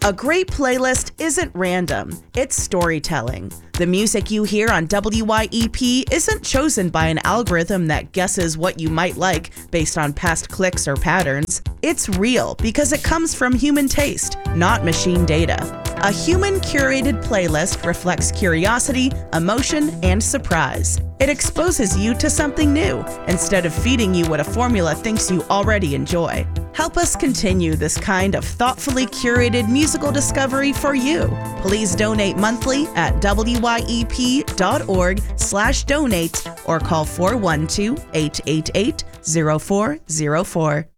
A great playlist isn't random, it's storytelling. The music you hear on WYEP isn't chosen by an algorithm that guesses what you might like based on past clicks or patterns. It's real because it comes from human taste, not machine data. A human-curated playlist reflects curiosity, emotion, and surprise. It exposes you to something new instead of feeding you what a formula thinks you already enjoy. Help us continue this kind of thoughtfully curated musical discovery for you. Please donate monthly at wyep.org/donate or call 412-888-0404.